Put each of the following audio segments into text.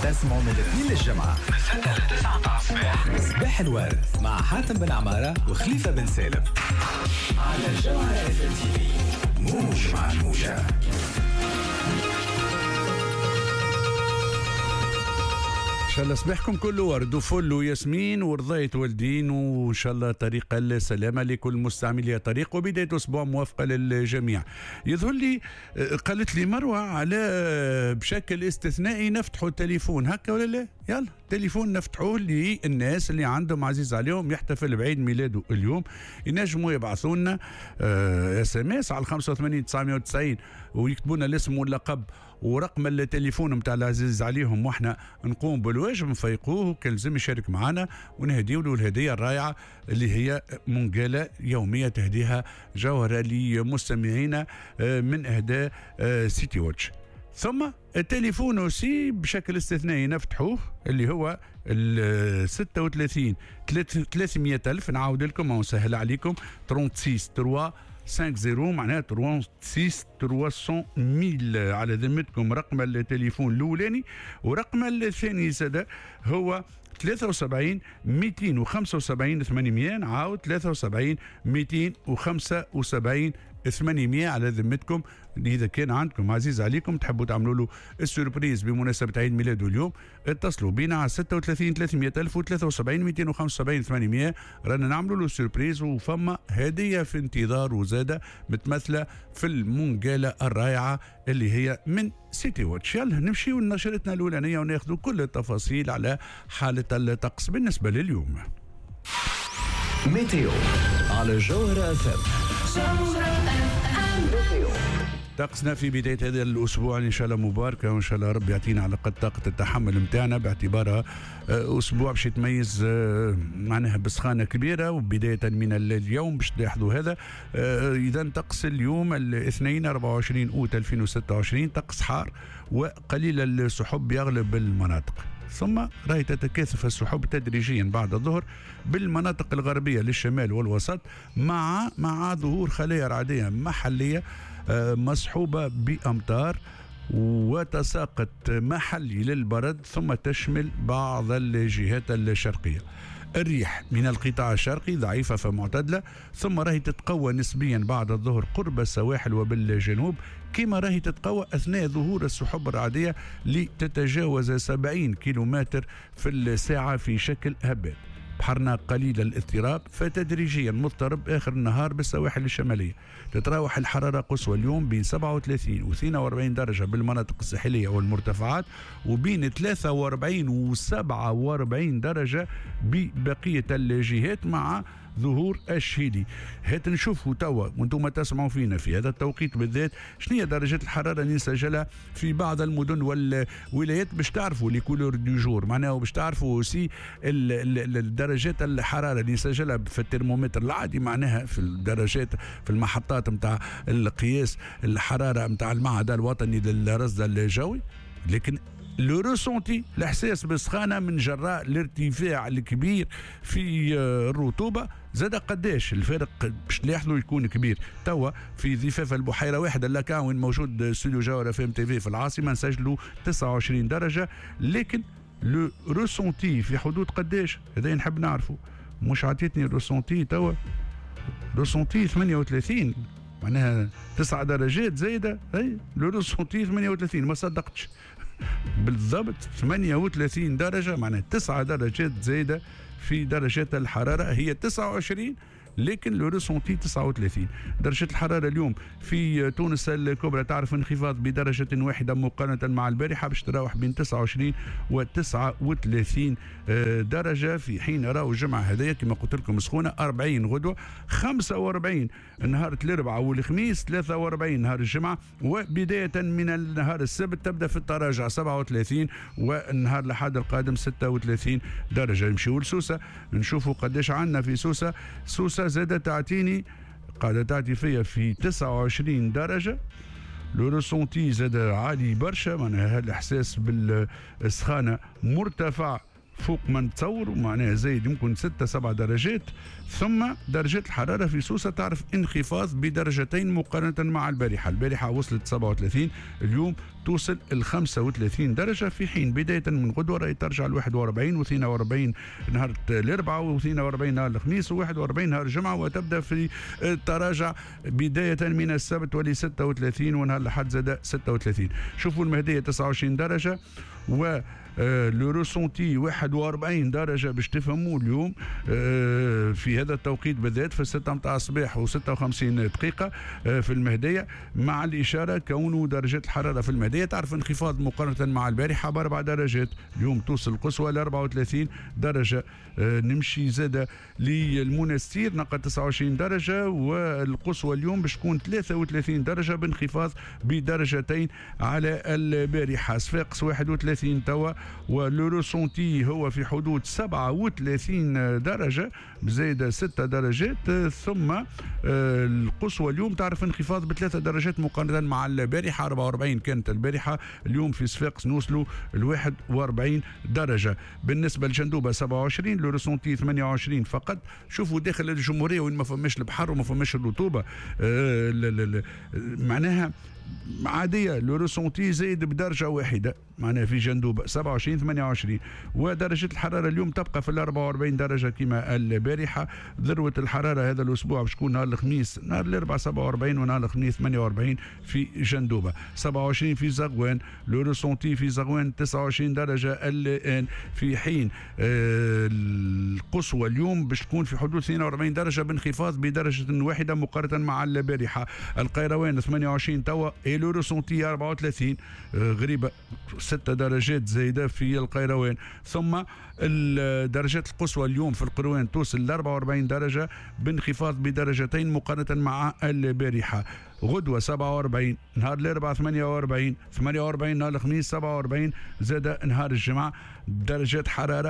تسمعوا من الاثنين للجمعة من 6 ل 9 الصباح. صباح الورد مع حاتم بن عمارة وخليفة بن سالم على الجوهرة اف ام تي في. موج مع الموجة. إن شاء الله صباحكم كله ورد وفل وياسمين ورضاية والدين، وإن شاء الله طريق السلامة لكل مستعملي طريق وبداية أسبوع موافقة للجميع. يظهر لي قالت لي مروة على بشكل استثنائي نفتحوا التليفون هكا ولا لا؟ يلا تليفون نفتحوه للناس اللي عندهم عزيز عليهم يحتفل بعيد ميلاده اليوم، ينجموا يبعثوا لنا اس ام اس على 85 990 ويكتبوا لنا الاسم واللقب ورقم التليفون نتاع العزيز عليهم، واحنا نقوم بالواجب نفيقوه وكان لازم يشارك معنا ونهديو له الهديه الرائعه اللي هي منقاله يوميه تهديها جوهره لمستمعينا من اهداء سيتي واتش. ثم التليفون اوسي بشكل استثنائي نفتحوه اللي هو ال 36 300 ألف. نعاود لكم ونسهل عليكم 36 350 معناها 36 300 على ذمتكم رقم التليفون الاولاني، ورقم الثاني زاد هو 73 275 800. نعاود 73 275 800 على ذمتكم. إذا كان عندكم عزيز عليكم تحبوا تعملوا له السوربريز بمناسبة عيد ميلاده اليوم اتصلوا بينا على 36 300 ألف و 73 275 800 رانا نعملوا له السوربريز، وفما هدية في انتظار وزادة متمثلة في المنقالة الرائعة اللي هي من سيتي واتش. يلا نمشيو لنشرتنا الأولانية وناخذ كل التفاصيل على حالة الطقس بالنسبة لليوم. ميتيو على جوهرة اف ام. طقسنا في بداية هذا الأسبوع إن شاء الله مباركة، وإن شاء الله رب يعطينا على قد طاقة التحمل متاعنا، باعتبارها أسبوع باش يتميز معناها بسخانة كبيرة، وبداية من اليوم باش تلاحظوا هذا. إذا طقس اليوم الاثنين 24 أوت 2026 طقس حار وقليل السحب يغلب المناطق، ثم راهي تتكاثف السحب تدريجيا بعد الظهر بالمناطق الغربية للشمال والوسط مع ظهور خلايا رعدية محلية مصحوبة بأمطار وتساقط محلي للبرد، ثم تشمل بعض الجهات الشرقية. الريح من القطاع الشرقي ضعيفة فمعتدلة، ثم راهي تتقوى نسبيا بعد الظهر قرب السواحل وبالجنوب، كما راهي تتقوى أثناء ظهور السحب الرعدية لتتجاوز 70 كيلومتر في الساعة في شكل هبات. بحرنا قليل الاضطراب فتدريجيا مضطرب آخر النهار بالسواحل الشمالية. تتراوح الحرارة قصوى اليوم بين 37 و 42 درجة بالمناطق الساحلية والمرتفعات، وبين 43 و 47 درجة ببقية الجهات مع ظهور الشيلي. هات نشوفوا توا وانتم تسمعوا فينا في هذا التوقيت بالذات شنو هي درجات الحراره اللي نسجلها في بعض المدن والولايات باش تعرفوا لي كولور دو جور، معناها باش تعرفوا اوسي درجات الحراره اللي نسجلها في الترمومتر العادي، معناها في الدرجات في المحطات نتاع القياس الحراره نتاع المعهد الوطني للرصد الجوي. لكن لو روسونتي الاحساس بالسخانه من جراء الارتفاع الكبير في الرطوبه زاد قداش الفارق باش تلاحظوا يكون كبير. توا في ضفاف البحيره واحد اللاكاون موجود استوديو جوهرة اف ام تي في في العاصمه نسجلوا 29 درجه، لكن لو روسونتي في حدود قداش هذا نحب نعرفه. مش عطيتني الروسونتي توا روسونتي 38 معناها 9 درجات زايده. اي لو روسونتي 38 ما صدقتش بالضبط 38 درجة، معناها 9 درجات زايدة في درجات الحرارة. هي 29 لكن لو ريسونتي 39 درجة الحرارة اليوم في تونس الكبرى تعرف انخفاض بدرجة واحدة مقارنة مع البارحة باش تراوح بين 29 و 39 درجة، في حين راهو الجمعة هذايا كما قلت لكم سخونة 40 غدوة 45 نهار الأربعاء والخميس 43 نهار الجمعة، وبداية من النهار السبت تبدأ في التراجع 37 والنهار الأحد القادم 36 درجة. نمشيو لسوسة نشوفوا قداش عندنا في سوسة. سوسة زادت تعطيني قاعدة تعطي فيها في 29 درجة. لو ريسونتي زاد عالي برشا، معناها الإحساس بالسخانة مرتفع فوق ما نتصور، معناها زايد يمكن 6-7 درجات. ثم درجة الحرارة في سوسة تعرف انخفاض بدرجتين مقارنة مع البارحة. البارحة وصلت 37 اليوم توصل ل 35 درجة، في حين بداية من غدوة راهي ترجع ل 41 و42 نهار الأربعاء و42 نهار الخميس و41 نهار الجمعة، وتبدأ في التراجع بداية من السبت ولي 36 ونهار الأحد زاد 36. شوفوا المهدية 29 درجة و لو روسونتي 41 درجة باش تفهموا اليوم في هذا التوقيت بالذات في 6 متاع الصباح و56 دقيقة في المهدية، مع الإشارة كونه درجات الحرارة في المهدية تعرف انخفاض مقارنة مع البارحة ب4 درجات. اليوم توصل القصوى ل 34 درجة. نمشي زادة للمنستير نقل 29 درجة، والقصوى اليوم باش تكون 33 درجة بانخفاض بدرجتين على البارحة. صفاقس 31 توا، ولوروسونتي هو في حدود 37 درجة بزايدة 6 درجات. ثم القصوى اليوم تعرف انخفاض ب3 درجات مقارنة مع البارحة. 44 كانت البارحة، اليوم في صفاقس نوصلوا ل 41 درجة. بالنسبة لجندوبة 27، لوروسونتي 28 فقط. شوفوا داخل الجمهورية وين ما فماش البحر وما فماش الرطوبة معناها عادية. لو روسونتي زايد بدرجة واحدة معناها في جندوبة 27 28. ودرجة الحرارة اليوم تبقى في 44 درجة كما البارحة. ذروة الحرارة هذا الأسبوع باش تكون نهار الخميس نهار الأربعاء 47 ونهار الخميس 48 في جندوبة. 27 في زغوان. لو روسونتي في زغوان 29 درجة الآن، في حين القصوى اليوم باش تكون في حدود 42 درجة بانخفاض بدرجة واحدة مقارنة مع البارحة. القيروان 28 توا، لو روسونتي 34 غريبة 6 درجات زايدة في القيروان. ثم الدرجات القصوى اليوم في القيروان توصل ل 44 درجة بانخفاض بدرجتين مقارنة مع البارحة. غدوة 47 نهار الأربعاء 48 نهار الخميس 47 زاد نهار الجمعة. درجات حرارة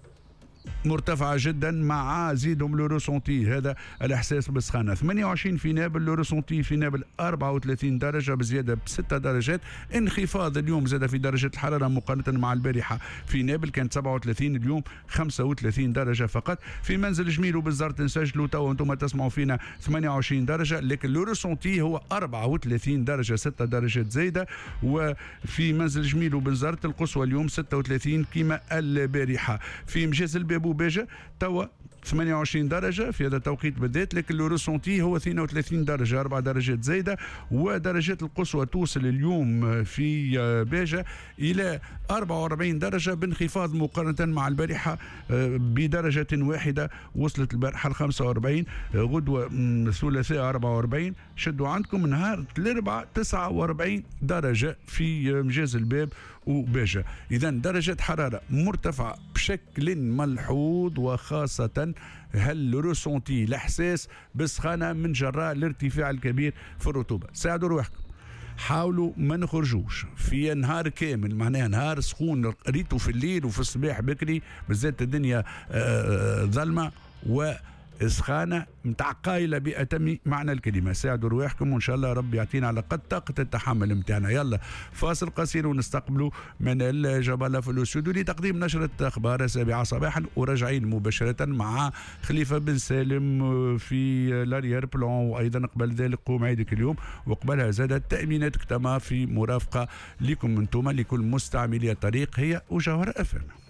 مرتفعة جدا مع زيدهم لو روسونتي هذا الإحساس بالسخانة. 28 في نابل، لو روسونتي في نابل 34 درجة بزيادة ب6 درجات. انخفاض اليوم زاد في درجة الحرارة مقارنة مع البارحة. في نابل كانت 37 اليوم 35 درجة فقط. في منزل جميل وبالزرت نسجلوا توا انتم تسمعوا فينا 28 درجة، لكن لو روسونتي هو 34 درجة 6 درجات زايدة. وفي منزل جميل وبالزرت القصوى اليوم 36 كما البارحة. في مجاز الباب وباجة توا 28 درجة في هذا التوقيت بالذات، لكن لو روسونتي هو 32 درجة 4 درجات زايدة. ودرجات القصوى توصل اليوم في باجة إلى 44 درجة بانخفاض مقارنة مع البارحة بدرجة واحدة. وصلت البارحة ل 45، غدوة ثلاثاء 44. شدوا عندكم نهار الأربعاء 49 درجة في مجاز الباب وباجة. إذا درجة حرارة مرتفعة بشكل ملحوظ، وخاصة هل رسونتي الإحساس بالسخانة من جراء الارتفاع الكبير في الرطوبة. ساعدوا روحكم، حاولوا ما نخرجوش في نهار كامل، معناها نهار سخون قريتوا في الليل وفي الصباح بكري بالذات الدنيا ظلمة وسخانة متاع قايلة بأتم معنى الكلمة. ساعدوا رواحكم وإن شاء الله ربي يعطينا على قد طاقة التحمل متاعنا. يلا فاصل قصير ونستقبلوا من الجبالة في الاستوديو لتقديم نشرة أخبار 7 صباحا، وراجعين مباشرة مع خليفة بن سالم في لاريير بلان، وأيضا قبل ذلك قوم عيدك اليوم، وقبلها زادت تأمينات كتما في مرافقة لكم انتم لكل مستعملي الطريق هي وجوهر FM.